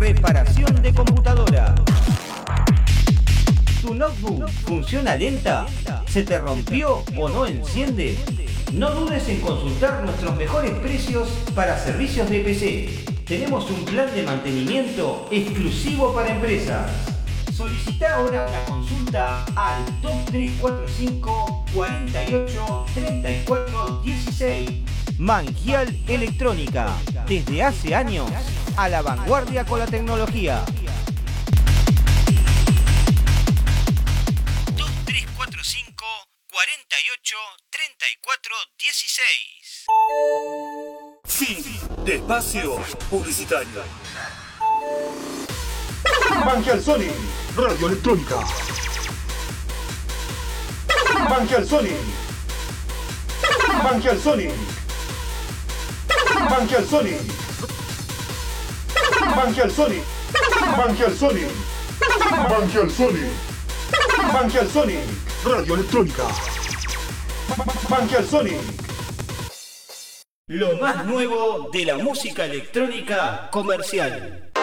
reparación de computadora. ¿Tu notebook funciona lenta? ¿Se te rompió o no enciende? No dudes en consultar nuestros mejores precios para servicios de PC. Tenemos un plan de mantenimiento exclusivo para empresas. Solicita ahora una consulta al 2345 48 34 16. Mangial Electrónica, desde hace años, a la vanguardia con la tecnología. 2345 48 34 16. Fin de espacio publicitario. Mangial Sony, radio electrónica. Mangial Sony. Mangial Sony. Mangial Sony. Mangial Sony. Mangial Sony. Mangial Sony. Mangial Sony, radio electrónica. Mangial Sony. Lo más nuevo de la música electrónica comercial.